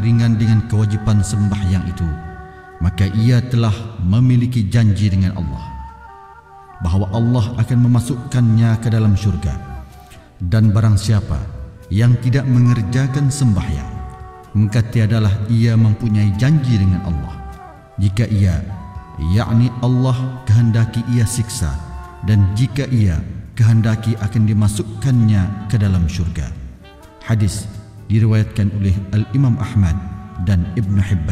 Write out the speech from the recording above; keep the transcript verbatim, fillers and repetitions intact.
ringan dengan kewajipan sembahyang itu, maka ia telah memiliki janji dengan Allah bahawa Allah akan memasukkannya ke dalam syurga. Dan barang siapa yang tidak mengerjakan sembahyang, maka tiadalah ia mempunyai janji dengan Allah jika ia, yakni Allah, kehendaki ia siksa, dan jika ia kehendaki akan dimasukkannya ke dalam syurga. Hadis diriwayatkan oleh Al-Imam Ahmad dan Ibn Hibban.